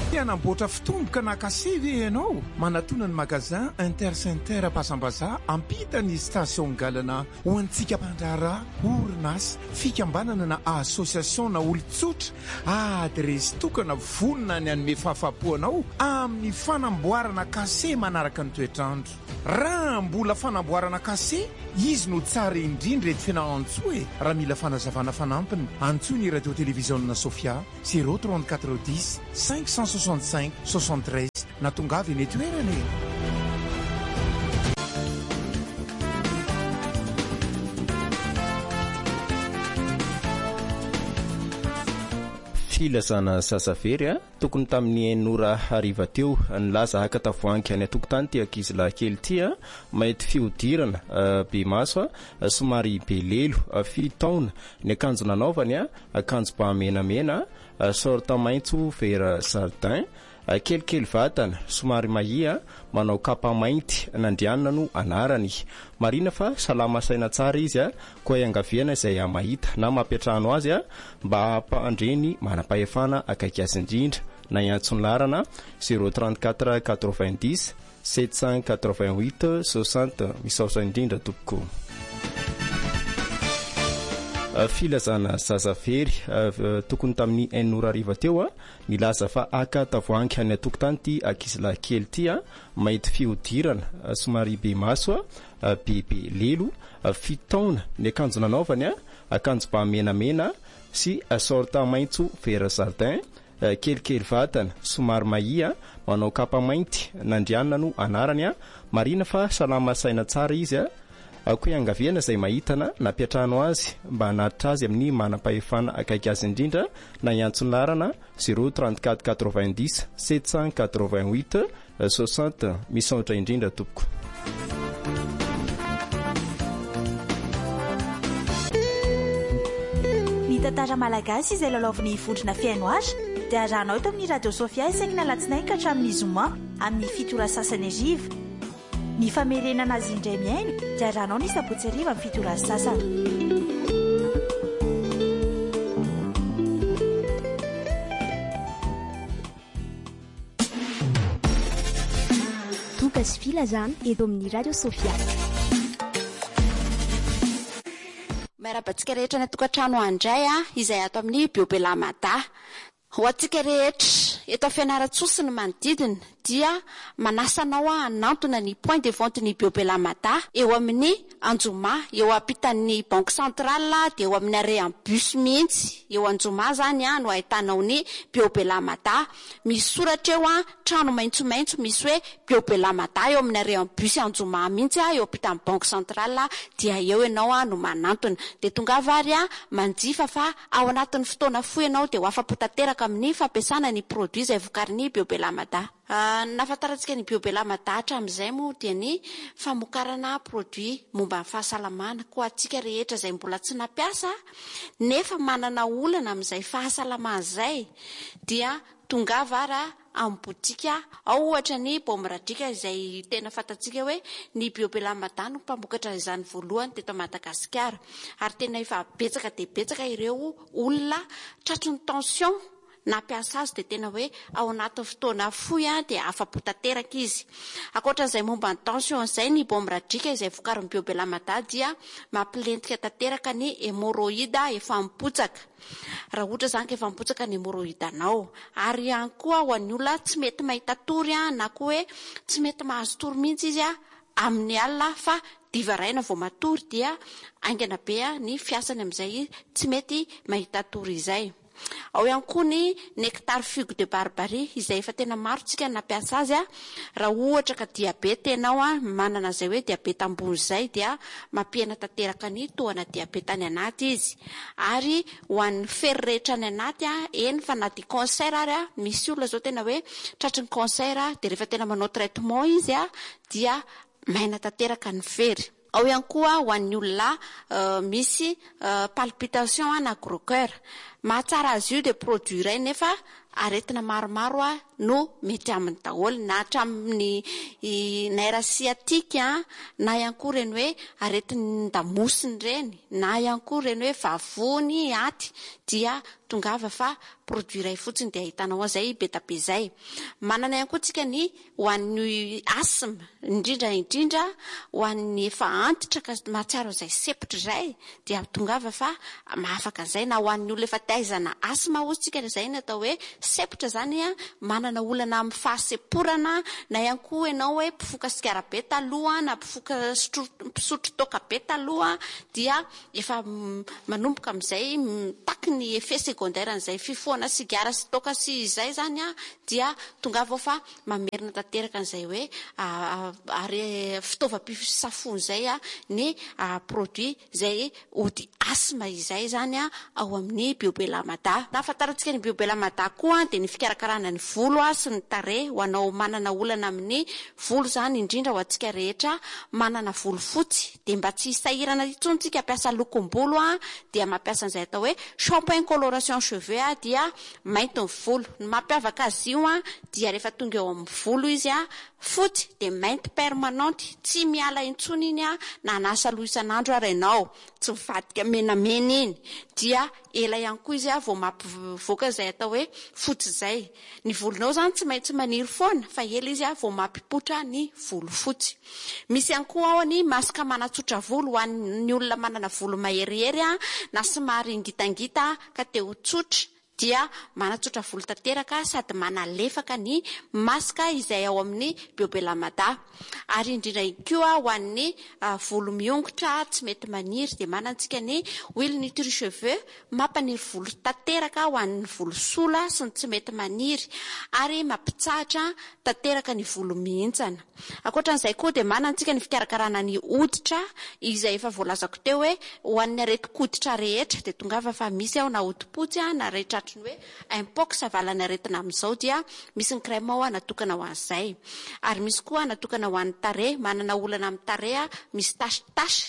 Mianamboatra fitomboka na kasevy ianao. Manatona ny magazin Intercenter Pasambaza ampita ny station galana ho antsika mpandrara orinasa fikambanana na association na olon-tsotra adresy tokana vonona ny anome fahafapoanao amin'ny fanamboarana kase manaraka ny toetrandro. Raha mbola fanamboarana kase, izy no tsara indrindra eto fianao-antsoa e. Raha mila fanazavana fanampiny, antsoa ny radio télévision Sofia 034 10 565 73 na tongavy eny toerana. Filazana sasavery tokony tamin'ny enora hariva teo nilaza haka tavoangy any atokotany ty ankizy lahy kely ty mahety fihodirana be maso somary be lelo 7 taona ny akanjo nanaovany akanjo ba menamena sorta maintso vera sardin kelikely vatana somary mahia manao kapa mainty nandrianina no anarany marina fa salama saina tsara izy koa iangaviana izay mahita na mampiatrano azy mba ampandreny manapahefana akaiky azy indrindra na iantsony larana 034 90 788 60 misaosa indrindra tompoko. Filazana zazavery tokony tamin'ny enora ariva teo nilaza fa aka tavoangy any atokotany ty ankizy lahy kely ty mahety fihodirana somary be maso bebe lelo 7 taona ny akanjo nanaovany akanjo ba menamena sy sorta maintso vera sardin kelikely vatana somary mahia manao kapa mainty nandrianina no anarany marina fa salama saina tsara izy koa iangaviana izay mahitana nampiatrano azy mba hanatitra azy amin'ny manapahefana akaiky azy indrindra na iantsony larana 034 90 788 60 misaotra indrindra tompoko. Ny tantara malagasy izay lalaoviny vondrona fiaino azy dia arahanao eto amin'ny radio Sofia isaina latsinainy ka hatramin'ny zoma amin'ny fitora sasany ariva. Ny famerenana azy indray miaino dia arahanao ny sabotsy ariva amin'ny fitora sasany. Toka sy filazana eto amin'ny radio Sofia. Miarabantsika rehetra ny tokantrano andray izay ato amin'ny Biobelamada. Ho antsika rehetra eto fianaratsosy ny manodidina dia manasanao hanantona ny point de vente ny Biobelamada eo amin'ny Anjoma, eo ampitan'ny banque centrale dia eo amin'ny arrêt en bus mihitsy. Eo Anjoma zany no ahitanao ny Biobelamada. Misy soratra eo trano maintsomaintso misy hoe Biobelamada eo amin'ny arrêt en bus Anjoma mihitsy eo ampitan'ny banque centrale dia eo ianao no manantona. Dia tonga vary manjifa fa ao anatin'ny fotoana fohy ianao dia ho afapo tanteraka amin'ny fampiasana ny produit izay vokarin'ny Biobelamada. Nafantarantsika ny Biobelamada hatramin'izay moa dia ny famokarana produit momba ny fahasalamana. Koa antsika rehetra izay mbola tsy nampiasa nefa manana olana amin'izay fahasalamana izay dia tonga vara amin'ny botika ao ohatra ny Bomradrika izay tena fantatsika hoe ny Biobelamada no mpamokatra izany voalohany teto Madagasikara ary tena efa betsaka dia betsaka ireo olona tratry ny tension nampiasa azy dia tena hoe ao anatin'ny fotoana fohy dia afapo tanteraka izy. Ankoatran'izay momba ny tension izay ny Bomradrika izay vokarin'ny Biobelamada dia mampilentika tanteraka ny hémorroïde efa mipotsaka. Raha ohatra zany ka efa mipotsaka ny hémorroïde anao ary ihany koa ho an'ny olona tsy mety mahita tory na koa hoe tsy mety mahazo tory mihitsy izy amin'ny alina fa divaraina vao matory dia aingana be ny fiasany amin'izay tsy mety mahita tory izay. Ao ihany koa ny nectar figue de barbarie izay efa tena maro tsika nampiasa azy raha ohatra ka diabeta ianao manana izay hoe diabeta ambony izay dia mampihena tanteraka ny tohana diabeta any anaty izy ary ho an'ny fery rehetra any anaty eny fa na dia cancer ary misy olona zao tena hoe tratry ny cancer dia rehefa tena manao traitement izy dia maina tanteraka ny fery. Ao ihany koa ho an'ny olona misy palpitation na gros cœur mahatsara azy io de produit iray nefa aretina maromaro no mety amin'ny daholo na hatramin'ny nerf sciatique na ihany koa reny hoe aretin'ny damosiny reny na ihany koa reny hoe vavony aty dia tongava fa produit iray fotsiny dia ahitanao an'izay beta be zay. Manana ihany koa tsika ny ho an'ny asthme indrindra ho an'ny efa antitra ka mahatsiaro izay sepitra izay dia tongava fa mahafaka izay na ho an'ny olona efa taizana asthme ozy tsika izay ny atao hoe sepitra zany manana olana amin'ny fahaseporana na ihany koa ianao hoe mpifoka sigara be taloha na mpifoka pisotro toaka be taloha dia efa manomboka amin'izay taky ny effet secondaire an'izay fifohana sigara sy toaka sy izay zany dia tongava fa mamerina tanteraka an'izay hoe ary fitaovam-pisafony zay ny produit zay ody asthme izay zany ao amin'ny biobelamada. Na fantaratsika ny biobelamada koa dia ny fikarakarana ny volo sy ny tarehy ho anao manana olana amin'ny volo zany indrindra ho antsika rehetra manana volo fotsy dia mba tsy sahirana intsony tsika ampiasa lokom-bolo dia mampiasa an'izay atao hoe shampoing coloration cheveux dia mainty ny volo. Ny mampiavaka azy io dia rehefa tonga eo amin'ny volo izy fotsy dia mainty permanente tsy miala intsony iny na anasa loha isan'andro ary ianao tsy mivadika menamena iny dia ela ihany koa izy vao mampivoaka izay atao hoe fotsy izay. Ny volonao zany tsy maintsy maniry foana fa ela izy vao mampipotra ny volo fotsy. Misy ihany koa ao ny masaka manatsotra volo ho an'ny olona manana volo maherihery na somary ngitangita ka te ho tsotra dia manatsotra volo tanteraka sady manalefaka ny masaka izay ao amin'ny biobelamada. Ary indrindra koa ho an'ny volo miongotra tsy mety maniry dia manantsika ny huile nutri cheveux mampaniry volo tanteraka ho an'ny volo sola sy ny tsy mety maniry ary mampitsahatra tanteraka ny volo mihintsana. Ankoatran'izay koa dia manantsika ny fikarakarana ny hoditra izay efa voalazako teo hoe ho an'ny areti-koditra rehetra dia tongava fa misy ao na hodipotsy na rehetra ny hoe impox avalana aretina amin'izao dia misy ny crème ao natokana ho an'izay. Ary misy koa natokana ho an'ny tarehy, manana olana amin'ny tarehy misy tasy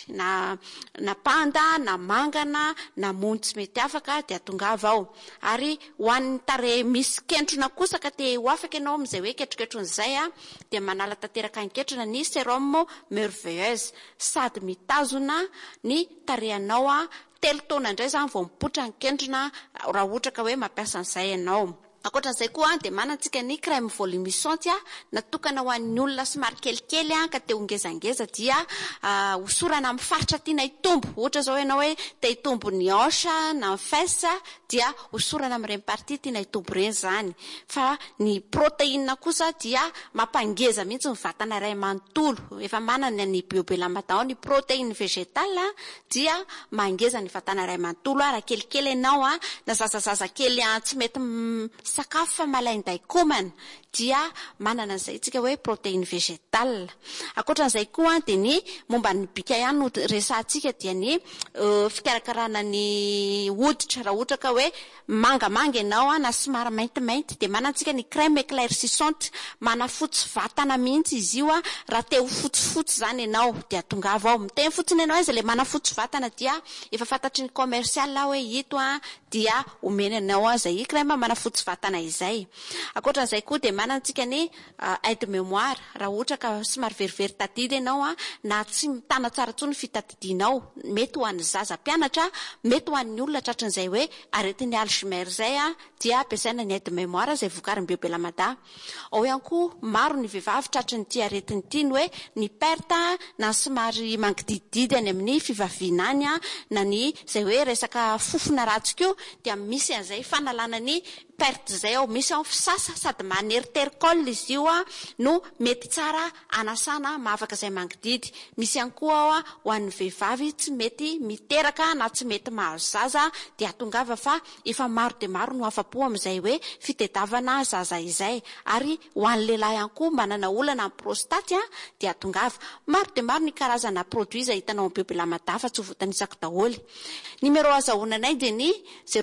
na panda na mangana na mony tsy mety afaka dia tongava ao. Ary ho an'ny tarehy misy kentrona kosa ka te ho afaka ianao amin'izay hoe ketroketron'izay dia manala tanteraka anketrona ny sérum merveilleuse sady mitazona ny tarehinao 3 taona indray zany vao mipotra ny kendrona raha ohatra ka hoe mampiasa an'izay ianao. Ankoatran'izay koa dia manantsika ny crème volumisante natokana ho an'ny olona somary kelikely ka te ho ngezangeza dia hosorana amin'ny faritra tiana hitombo. Ohatra zao ianao hoe te hitombo ny hanche na ny fesse dia hosorana amin'ireny partie tiana hitombo ireny zany. Fa ny protéine kosa dia mampangeza mihitsy ny vatana iray manontolo. Efa manana ny biobelamada ny protéine végétale dia mangeza ny vatana iray manontolo raha kelikely ianao na zazazaza kely tsy mety sakafo fa malain-daikomana dia manana an'izay tsika hoe protéine végétale. Ankoatran'izay koa dia ny momba ny bika ihany no resahantsika dia ny fikarakarana ny hoditra raha ohatra ka hoe mangamanga ianao na somary maintimainty dia manantsika ny crème éclaircissante manafotsy vatana mihitsy izy io raha te ho fotsifotsy zany ianao dia tongava ao miteny fotsiny ianao izy le manafotsy vatana dia efa fantatry ny commercial hoe ito dia omena ianao izay crème manafotsy vatana izay. Ankoatran'izay koa dia manantsika ny aide mémoire raha ohatra ka somary verivery tadidy ianao na tsy mitana tsara tsony fitadidinao mety ho an'ny zaza mpianatra mety ho an'ny olona tratran'izay hoe aretin'ny Alzheimer zay dia ampiasaina ny aide mémoire izay vokarin'ny biobelamada. Ao ihany koa maro ny vehivavy tratran'ny ity aretiny ity ny hoe ny perte na somary mangidididy any amin'ny fivaviana any na ny izay hoe resaka fofona ratsika io dia misy an'izay fanalana ny perte zay ao. Misy ao fisasa sady maneritericole izy io no mety tsara anasana mahafaka izay mangididy. Misy ihany koa ao ho an'ny vehivavy tsy mety miteraka na tsy mety mahazo zaza dia tongava fa efa maro dia maro no afa-po amin'izay hoe fitediavana zaza izay. Ary ho an'ny lehilahy ihany koa manana olana amin'ny prostate dia tongava maro dia maro ny karazana produit izay hitanao amin'ny biobelamada fa tsy ho voatanisako daholo. Numéro azahoananay dia ny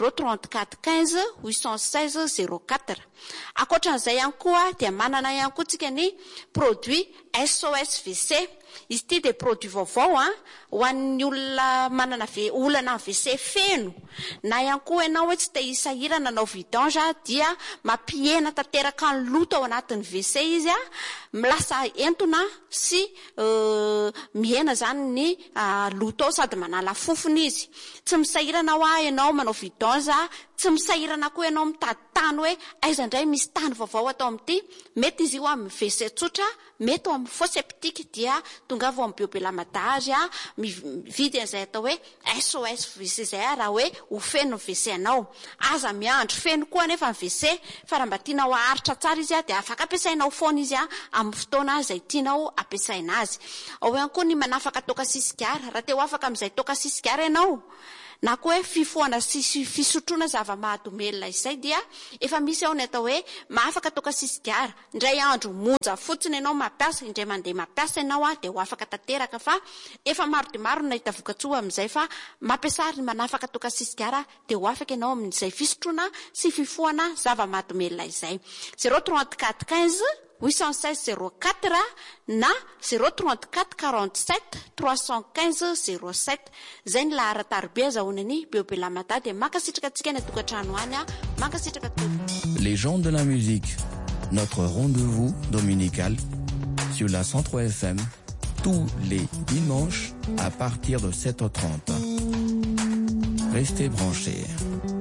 034 15 816 04. Ankoatran'izay ihany koa dia manana ihany koa tsika ny produit SOS WC izy ity de produit vaovao ho an'ny olona manana olana WC feno na ihany koa ianao hoe tsy te hisahirana nanao vidange dia mampihena tanteraka ny loto ao anatin'ny WC izy milasa entona sy mihena zany ny loto sady manala fofony izy. Tsy misahirana ianao manao vidange, tsy misahirana koa ianao mitady tany hoe aiza indray misy tany vaovao atao amin'ity. Mety izy io amin'ny WC tsotra, mety amin'ny fosse septique dia tonga vao amin'ny biobelamadazy mividy an'izay atao hoe SOS WC zay raha hoe ho feno ny WC anao. Aza miandro feno koa nefa ny WC fa raha mba tianao aharitra tsara izy dia afaka ampiasainao foana izy amin'ny fotoana izay tianao ampiasaina azy. Ao ihany koa ny manafaka toaka sisigara, raha te ho afaka amin'izay toaka sisigara ianao na koa hoe fifohana sy fisotroana zava-mahadomelina izay dia efa misy ao ny atao hoe mahafaka toaka sisigara. Indray andro monja fotsiny ianao mampiasa, indray mandeha mampiasa ianao dia ho afaka tanteraka fa efa maro dia maro nahita vokatsoa amin'izay fa mampiasa ny manafaka toaka sisigara dia ho afaka ianao amin'izay fisotroana sy fifohana zava-mahadomelina izay. 034 15 816 04 na 034 47 315 07. Zay ny laharatarbe azahoany Biobelamada dia mankasitraka antsika ny tokantrano any mankasitraka tompony. Les gens de la musique, notre rendez-vous dominical sur la 103 FM tous les dimanches à partir de 7h30. Restez branchés.